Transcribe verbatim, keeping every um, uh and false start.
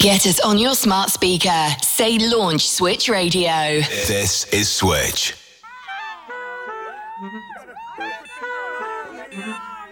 Get us on your smart speaker. Say launch Switch Radio. This is Switch.